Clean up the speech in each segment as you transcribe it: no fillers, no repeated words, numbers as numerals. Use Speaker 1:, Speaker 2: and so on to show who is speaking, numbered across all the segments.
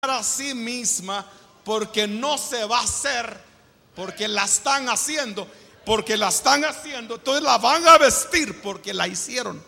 Speaker 1: a sí misma, porque no se va a hacer, porque la están haciendo, entonces la van a vestir porque la hicieron.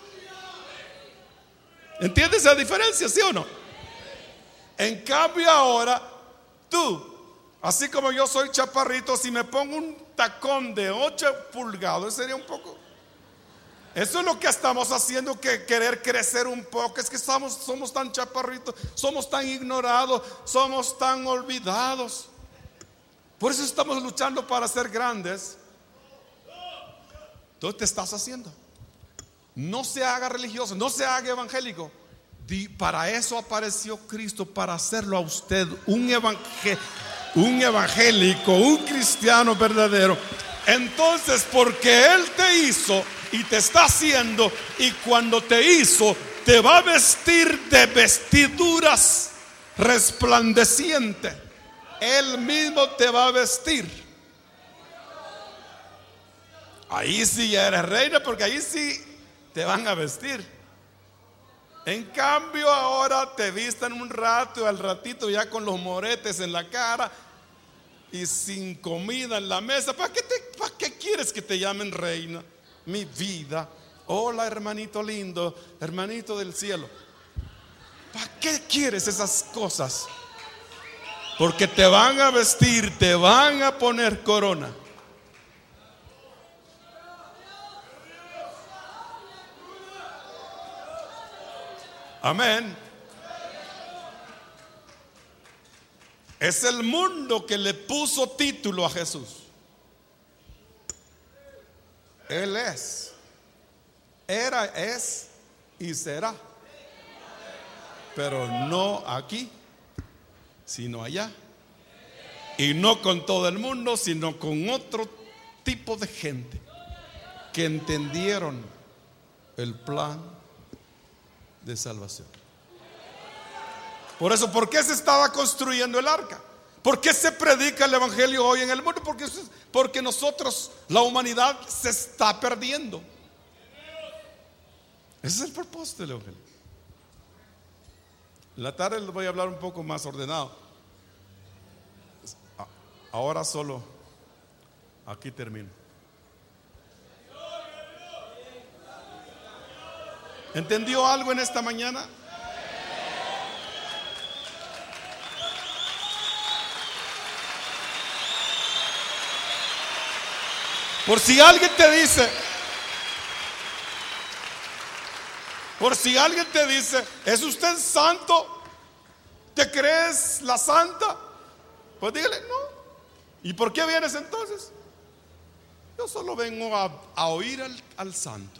Speaker 1: ¿Entiendes esa diferencia, sí o no? En cambio ahora, tú, así como yo soy chaparrito, si me pongo un tacón de 8 pulgadas, sería un poco. Eso es lo que estamos haciendo, que querer crecer un poco. Es que somos tan chaparritos, somos tan ignorados, somos tan olvidados. Por eso estamos luchando para ser grandes. Entonces te estás haciendo. No se haga religioso, no se haga evangélico. Para eso apareció Cristo, para hacerlo a usted un evangélico, un cristiano verdadero. Entonces, porque Él te hizo y te está haciendo, y cuando te hizo, te va a vestir de vestiduras resplandecientes. Él mismo te va a vestir. Ahí sí ya eres reina, porque ahí sí te van a vestir. En cambio ahora te visten un rato y al ratito ya con los moretes en la cara y sin comida en la mesa. ¿Para qué quieres que te llamen reina? Mi vida. Hola, hermanito lindo, hermanito del cielo. ¿Para qué quieres esas cosas? Porque te van a vestir, te van a poner corona. Amén. Es el mundo que le puso título a Jesús. Él es, era, es y será. Pero no aquí, sino allá. Y no con todo el mundo, sino con otro tipo de gente que entendieron el plan de salvación. Por eso, ¿por qué se estaba construyendo el arca? ¿Por qué se predica el evangelio hoy en el mundo? Porque nosotros, la humanidad, se está perdiendo. Ese es el propósito del evangelio. En la tarde les voy a hablar un poco más ordenado. Ahora solo aquí termino. ¿Entendió algo en esta mañana? Por si alguien te dice, ¿es usted santo? ¿Te crees la santa? Pues dígale, no. ¿Y por qué vienes entonces? Yo solo vengo a oír al santo.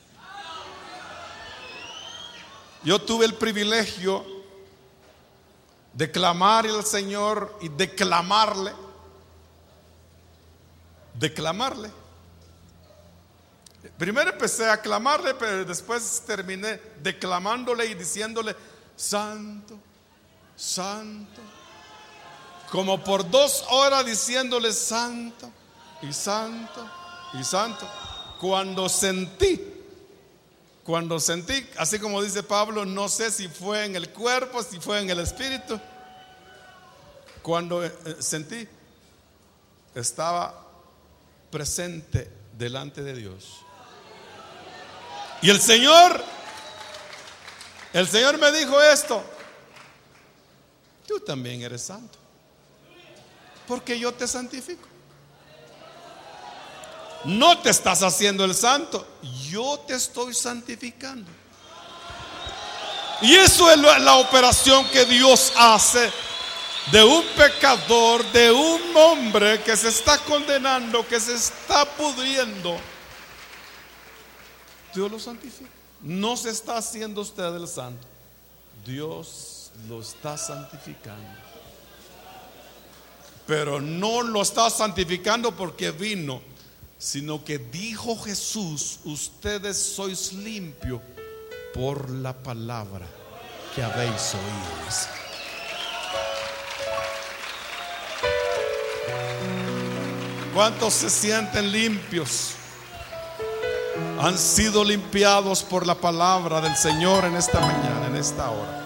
Speaker 1: Yo tuve el privilegio de clamar al Señor y declamarle. Primero empecé a clamarle, pero después terminé declamándole y diciéndole: santo, santo. Como por 2 horas diciéndole santo y santo y santo. Cuando sentí, así como dice Pablo, no sé si fue en el cuerpo, si fue en el espíritu. Cuando sentí, estaba presente delante de Dios. Y el Señor me dijo esto: tú también eres santo, porque yo te santifico. No te estás haciendo el santo, yo te estoy santificando. Y eso es la operación que Dios hace de un pecador, de un hombre que se está condenando, que se está pudriendo. Dios lo santifica. No se está haciendo usted el santo, Dios lo está santificando. Pero no lo está santificando porque vino, sino que dijo Jesús: ustedes sois limpios por la palabra que habéis oído. ¿Cuántos se sienten limpios? Han sido limpiados por la palabra del Señor en esta mañana, en esta hora.